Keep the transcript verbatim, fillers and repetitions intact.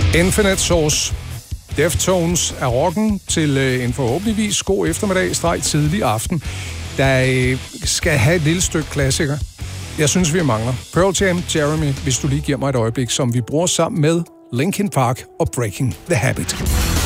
Infinite Source. Deftones er rocken til øh, en forhåbentligvis god eftermiddag, streg tidlig aften, der øh, skal have et lille stykke klassiker. Jeg synes, vi mangler Pearl Jam, Jeremy, hvis du lige giver mig et øjeblik, som vi bruger sammen med Linkin Park og Breaking the Habit.